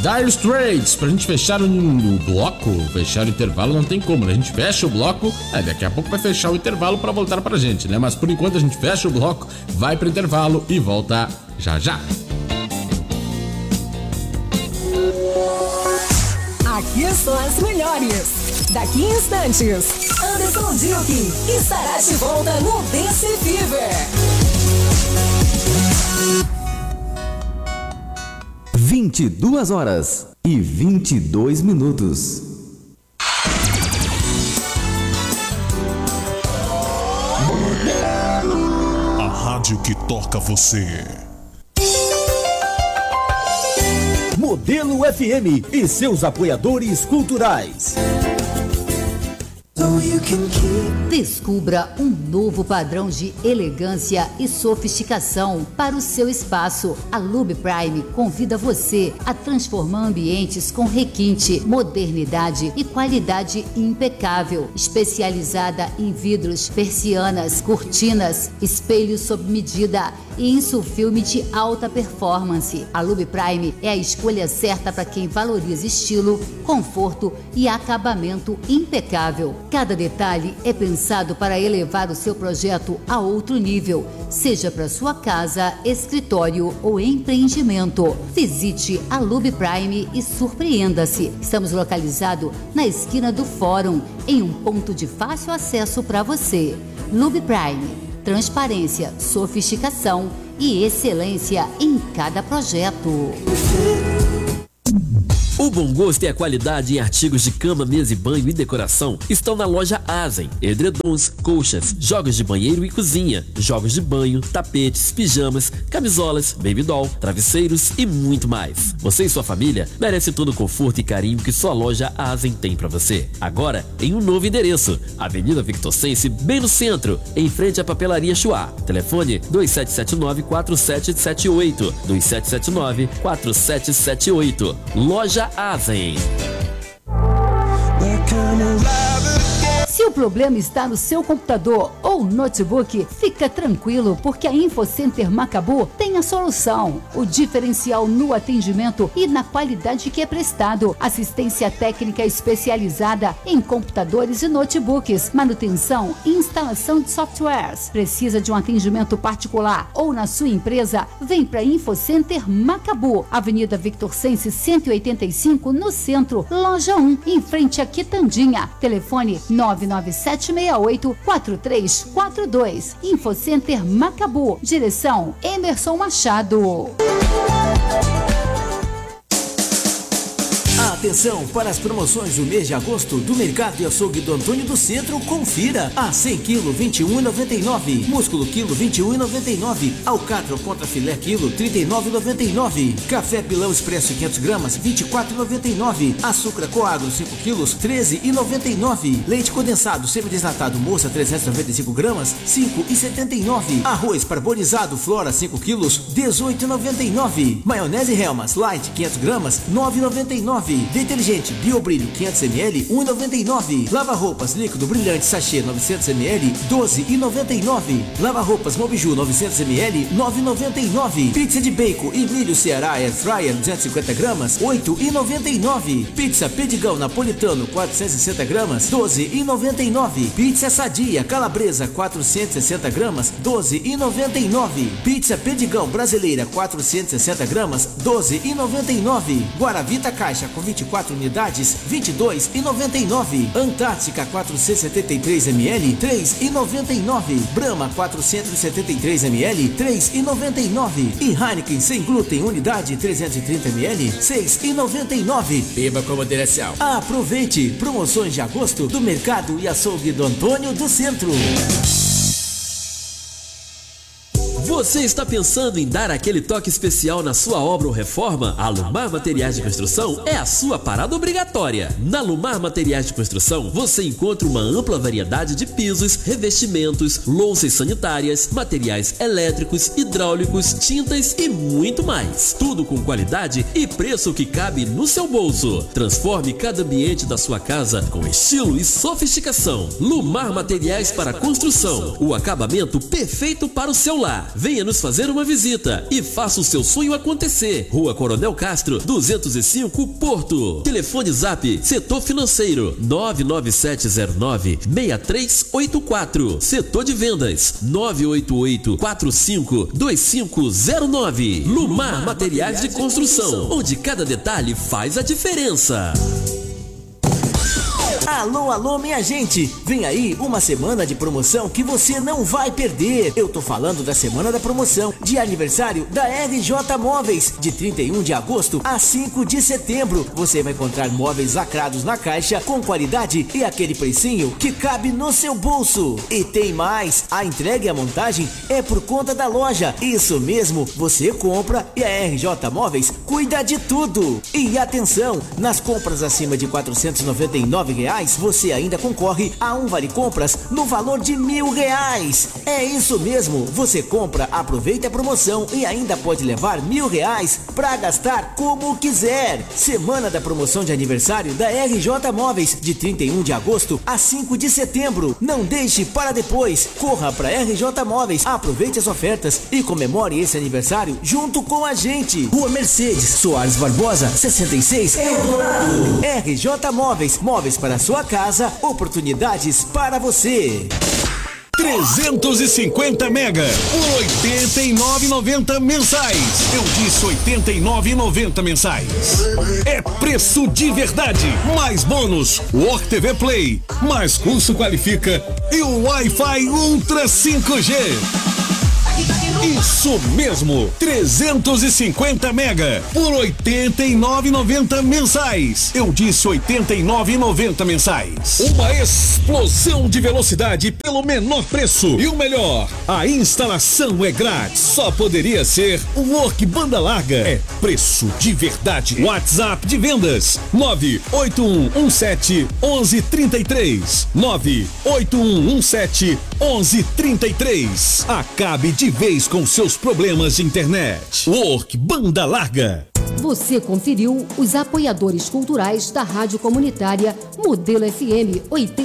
Dire Straits, pra gente fechar o bloco, fechar o intervalo não tem como, né? A gente fecha o bloco, daqui a pouco vai fechar o intervalo pra voltar pra gente, né? Mas por enquanto a gente fecha o bloco, vai pro intervalo e volta já já. Aqui são as melhores. Daqui a instantes, Anderson Dilke estará de volta no Dance Fever. 22h22. A rádio que toca você. Modelo FM e seus apoiadores culturais. Descubra um novo padrão de elegância e sofisticação para o seu espaço. A Lube Prime convida você a transformar ambientes com requinte, modernidade e qualidade impecável. Especializada em vidros, persianas, cortinas, espelhos sob medida e insufilme de alta performance. A Lube Prime é a escolha certa para quem valoriza estilo, conforto e acabamento impecável. Cada detalhe é pensado para elevar o seu projeto a outro nível, seja para sua casa, escritório ou empreendimento. Visite a Lube Prime e surpreenda-se. Estamos localizados na esquina do Fórum, em um ponto de fácil acesso para você. Lube Prime, transparência, sofisticação e excelência em cada projeto. O bom gosto e a qualidade em artigos de cama, mesa e banho e decoração estão na loja Asen. Edredons, colchas, jogos de banheiro e cozinha, jogos de banho, tapetes, pijamas, camisolas, baby doll, travesseiros e muito mais. Você e sua família merecem todo o conforto e carinho que sua loja Asen tem para você. Agora em um novo endereço, Avenida Victor Sense, bem no centro, em frente à Papelaria Chuá. Telefone 2779-4778, 2779-4778. Loja Asen. Se o problema está no seu computador ou notebook, fica tranquilo, porque a InfoCenter Macabu tem a solução. O diferencial no atendimento e na qualidade que é prestado. Assistência técnica especializada em computadores e notebooks, manutenção e instalação de softwares. Precisa de um atendimento particular ou na sua empresa? Vem para InfoCenter Macabu, Avenida Victor Sense 185, no centro, loja 1, em frente a Quitandinha. Telefone 99768-4342. InfoCenter Macabu. Direção Emerson Machado. Atenção para as promoções do mês de agosto do Mercado e Açougue do Antônio do Centro. Confira. A 100 kg, R$ 21,99. Músculo quilo, R$ 21,99. Alcatra contra filé quilo, R$ 39,99. Café Pilão Expresso 500 gramas, R$ 24,99. Açúcar Coagro 5 quilos, R$ 13,99. Leite condensado semi-desnatado Moça 395 gramas, R$ 5,79. Arroz parbolizado Flora 5 quilos, R$ 18,99. Maionese Helmas Light 500 gramas, R$ 9,99. Detergente Biobrilho 500 ml, R$ 1,99. Lava-roupas líquido brilhante sachê 900 ml, R$ 12,99. Lava-roupas Mobiju 900 ml, R$ 9,99. Pizza de bacon e milho Ceará Air Fryer 250 gramas, R$ 8,99. Pizza Pedigão Napolitano 460 gramas, R$ 12,99. Pizza Sadia Calabresa 460 gramas, R$ 12,99. Pizza Pedigão Brasileira 460 gramas, R$ 12,99. Guaravita Caixa com 24 unidades, R$ 22,99. Antártica 473 ml, R$ 3,99. Brahma 473 ml, R$ 3,99. E Heineken sem glúten unidade 330 ml, R$ 6,99. Beba com moderação. Aproveite promoções de agosto do Mercado e Açougue do Antônio do Centro. Você está pensando em dar aquele toque especial na sua obra ou reforma? A Lumar Materiais de Construção é a sua parada obrigatória. Na Lumar Materiais de Construção, você encontra uma ampla variedade de pisos, revestimentos, louças sanitárias, materiais elétricos, hidráulicos, tintas e muito mais. Tudo com qualidade e preço que cabe no seu bolso. Transforme cada ambiente da sua casa com estilo e sofisticação. Lumar Materiais para Construção, o acabamento perfeito para o seu lar. Venha nos fazer uma visita e faça o seu sonho acontecer. Rua Coronel Castro, 205, Porto. Telefone Zap, Setor Financeiro, 99709-6384. Setor de Vendas, 988-452509. Lumar Materiais de Construção, onde cada detalhe faz a diferença. Alô, alô, minha gente! Vem aí uma semana de promoção que você não vai perder. Eu tô falando da semana da promoção de aniversário da RJ Móveis, de 31 de agosto a 5 de setembro. Você vai encontrar móveis lacrados na caixa, com qualidade e aquele precinho que cabe no seu bolso. E tem mais, a entrega e a montagem é por conta da loja. Isso mesmo, você compra e a RJ Móveis cuida de tudo. E atenção, nas compras acima de R$499, você ainda concorre a um vale compras no valor de R$1.000. É isso mesmo, você compra, aproveita a promoção e ainda pode levar R$1.000 para gastar como quiser. Semana da promoção de aniversário da RJ Móveis, de 31 de agosto a 5 de setembro. Não deixe para depois, corra para RJ Móveis, aproveite as ofertas e comemore esse aniversário junto com a gente. Rua Mercedes Soares Barbosa, 66, Eldorado. RJ Móveis, móveis para sua casa, oportunidades para você. 350 mega por R$89,90 mensais. Eu disse R$89,90 mensais. É preço de verdade. Mais bônus, Work TV Play, mais curso qualifica e o Wi-Fi Ultra 5G. Isso mesmo, 350 mega por R$89,90 mensais. Eu disse R$89,90 mensais. Uma explosão de velocidade pelo menor preço. E o melhor, a instalação é grátis. Só poderia ser o Work Banda Larga. É preço de verdade. WhatsApp de vendas, 981171133. 981171133. Acabe de vez com seus problemas de internet. Work Banda Larga. Você conferiu os apoiadores culturais da Rádio Comunitária Modelo FM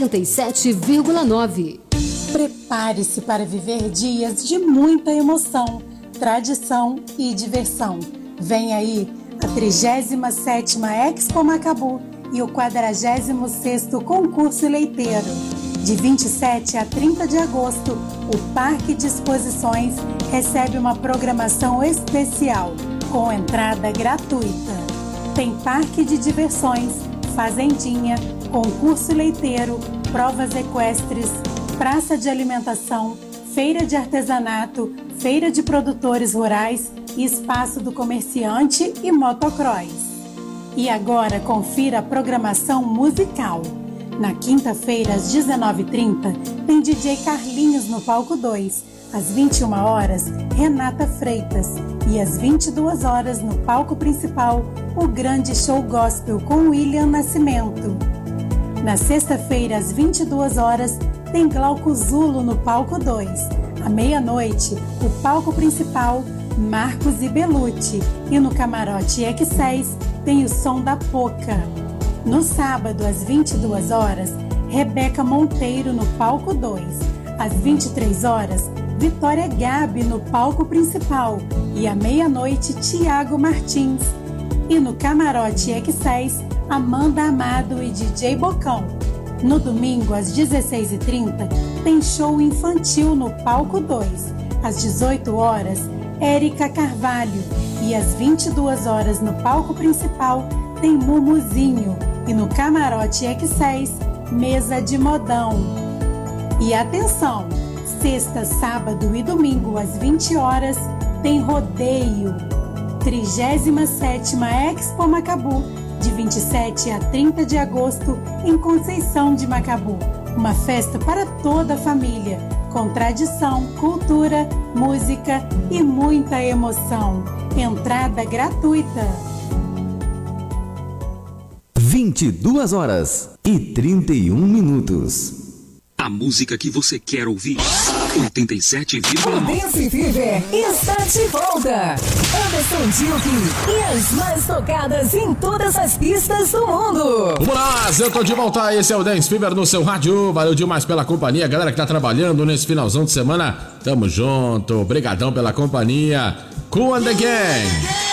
87,9. Prepare-se para viver dias de muita emoção, tradição e diversão. Vem aí a 37ª Expo Macabu e o 46º Concurso Leiteiro. De 27 a 30 de agosto, o Parque de Exposições recebe uma programação especial, com entrada gratuita. Tem parque de diversões, fazendinha, concurso leiteiro, provas equestres, praça de alimentação, feira de artesanato, feira de produtores rurais, espaço do comerciante e motocross. E agora confira a programação musical. Na quinta-feira, às 19h30, tem DJ Carlinhos no palco 2. Às 21 horas, Renata Freitas. E às 22 horas, no palco principal, o grande show gospel com William Nascimento. Na sexta-feira, às 22 horas, tem Glauco Zulo no palco 2. À meia-noite, o palco principal, Marcos e Belucci. E no camarote X6, tem o som da Poca. No sábado, às 22 horas, Rebeca Monteiro no palco 2. Às 23 horas, Vitória Gabi no palco principal. E à meia-noite, Tiago Martins. E no camarote X6, Amanda Amado e DJ Bocão. No domingo, às 16h30, tem show infantil no palco 2. Às 18 horas, Érica Carvalho. E às 22 horas, no palco principal, tem Mumuzinho. E no camarote X6, mesa de modão. E atenção, sexta, sábado e domingo às 20 horas tem rodeio. 37ª Expo Macabu, de 27 a 30 de agosto em Conceição de Macabu. Uma festa para toda a família, com tradição, cultura, música e muita emoção. Entrada gratuita. 22 horas e 31 minutos. A música que você quer ouvir. 87,9. O Dance Fever está de volta. volta. Anderson Dilke e as mais tocadas em todas as pistas do mundo. Vamos lá, eu tô de volta. Esse é o Dance Fever no seu rádio. Valeu demais pela companhia, galera que tá trabalhando nesse finalzão de semana. Tamo junto, obrigadão pela companhia. Cool and the Gang.